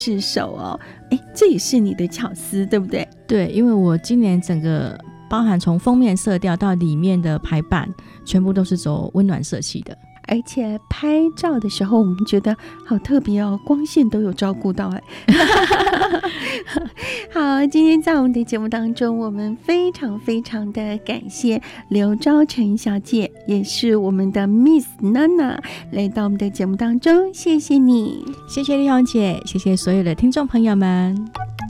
是手哦，这也是你的巧思对不对？ 对，因为我今年整个包含从封面色调到里面的排版，全部都是走温暖色系的。 而且拍照的时候我们觉得好特别哦，光线都有照顾到好，今天在我们的节目当中，我们非常非常的感谢刘昭成小姐，也是我们的 Miss Nana 来到我们的节目当中，谢谢你。 谢谢丽红姐，谢谢所有的听众朋友们。